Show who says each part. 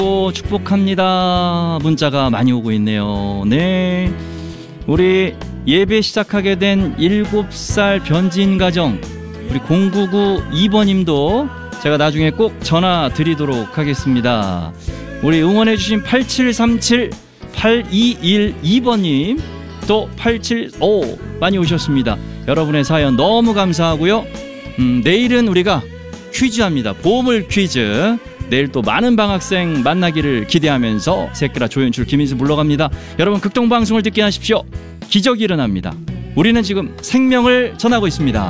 Speaker 1: 축복합니다. 문자가 많이 오고 있네요. 네, 우리 예배 시작하게 된 7살 변진 가정 우리 0992번님도 제가 나중에 꼭 전화 드리도록 하겠습니다. 우리 응원해주신 8737-8212번님 또 875 많이 오셨습니다. 여러분의 사연 너무 감사하고요. 내일은 우리가 퀴즈합니다. 보물 퀴즈. 내일 또 많은 방학생 만나기를 기대하면서 새끼라 조연출 김인수 물러갑니다. 여러분 극동방송을 듣게 하십시오. 기적이 일어납니다. 우리는 지금 생명을 전하고 있습니다.